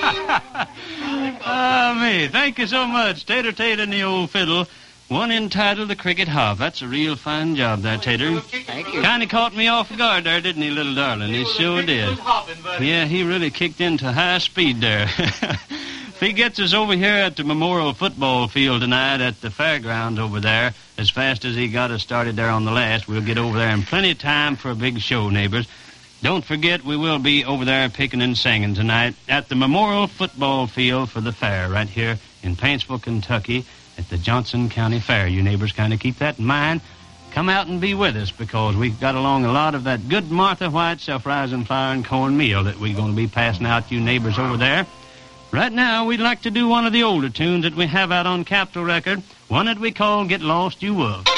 Me. Thank you so much. Tater Tate and the old fiddle. One entitled The Cricket Hop. That's a real fine job there, Tater. Thank you. Kind of caught me off guard there, didn't he, little darling? He sure did. Yeah, he really kicked into high speed there. If he gets us over here at the Memorial Football Field tonight at the fairgrounds over there, as fast as he got us started there on the last, we'll get over there in plenty of time for a big show, neighbors. Don't forget, we will be over there picking and singing tonight at the Memorial Football Field for the fair right here in Paintsville, Kentucky at the Johnson County Fair. You neighbors kind of keep that in mind. Come out and be with us because we've got along a lot of that good Martha White self-rising flour and cornmeal that we're going to be passing out to you neighbors over there. Right now, we'd like to do one of the older tunes that we have out on Capitol Record, one that we call Get Lost You Will.